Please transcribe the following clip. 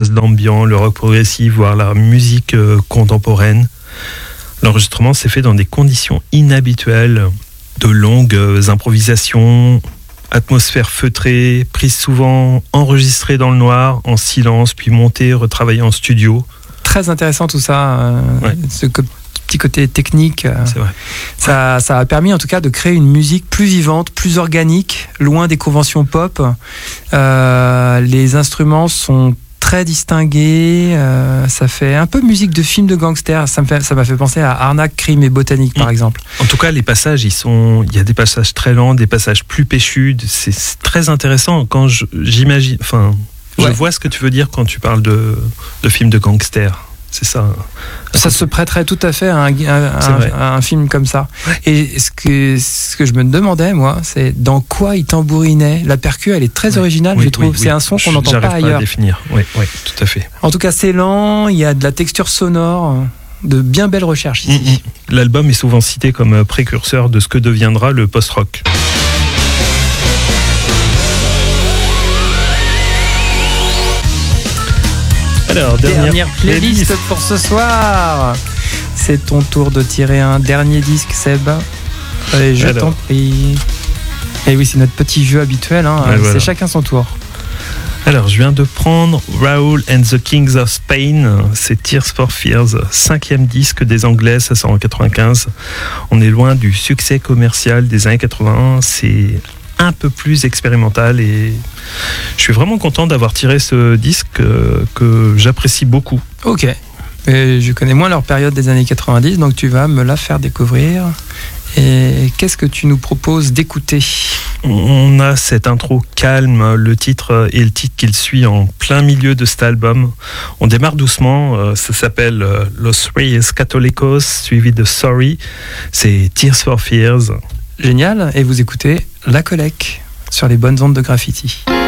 jazz, l'ambient, le rock progressif, voire la musique contemporaine. L'enregistrement s'est fait dans des conditions inhabituelles, de longues improvisations, atmosphère feutrée, prise souvent enregistrée dans le noir, en silence, puis montée, retravaillée en studio. Très intéressant tout ça, ce petit côté technique. C'est vrai. Ça a permis en tout cas de créer une musique plus vivante, plus organique, loin des conventions pop. Les instruments sont très distingués, ça fait un peu musique de film de gangster. Ça m'a fait penser à Arnaque, Crime et Botanique par exemple. En tout cas, les passages, il y a des passages très lents, des passages plus péchus. C'est très intéressant quand j'imagine. Enfin, je vois ce que tu veux dire quand tu parles de film de gangster. C'est ça. Ça se prêterait tout à fait à un film comme ça. Ouais. Et ce que je me demandais, moi, c'est dans quoi il tambourinait. La percu, elle est très originale, je trouve. C'est un son qu'on n'entend pas ailleurs. Pas à définir. Oui, tout à fait. En tout cas, c'est lent, il y a de la texture sonore, de bien belles recherches ici. L'album est souvent cité comme précurseur de ce que deviendra le post-rock. Alors, dernière playlist pour ce soir. C'est ton tour de tirer un dernier disque, Seb. Allez, je t'en prie. Et oui, c'est notre petit jeu habituel. C'est chacun son tour. Alors, je viens de prendre Raoul and the Kings of Spain. C'est Tears for Fears, 5e disque des Anglais, ça sort en 95. On est loin du succès commercial des années 80. C'est un peu plus expérimental et je suis vraiment content d'avoir tiré ce disque que j'apprécie beaucoup. Ok, et je connais moins leur période des années 90, donc tu vas me la faire découvrir. Et qu'est-ce que tu nous proposes d'écouter ? On a cette intro calme, le titre et le titre qu'il suit en plein milieu de cet album. On démarre doucement, ça s'appelle Los Reyes Católicos, suivi de Sorry. C'est Tears for Fears. Génial, et vous écoutez La Collecte sur les bonnes ondes de Graffiti.